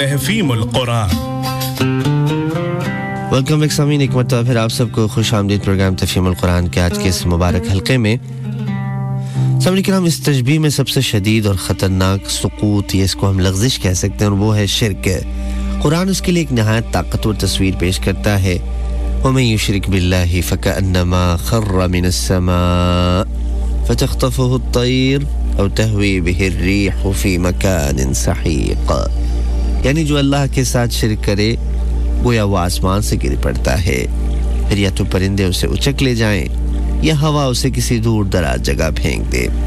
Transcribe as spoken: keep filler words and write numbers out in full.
तहफीमुल Quran. Welcome back सामीन, एक मरतबा फिर आप सबको खुशामदीद प्रोग्राम तफहीमुल कुरान के आज के इस मुबारक हल्के में। सामीन किराम, इस तशबीह में सबसे शदीद और ख़तरनाक सुकूत, ये इसको हम लग़ज़िश कह सकते हैं, और वो है शिर्क। कुरान उसके लिए एक नहायत ताकतवर तस्वीर पेश करता है। वमन युशरिक बिल्लाहि फकअन्नमा खर्र मिनस्समा फतख्तफुहु अत्तैर औ तहवी बिहि अर्रीहु फी मकानिन सहीक़। यानी जो अल्लाह के साथ शिर्क करे गोया वो आसमान से गिर पड़ता है, फिर या तो परिंदे उसे उचक ले जाएं या हवा उसे किसी दूर दराज जगह फेंक दे।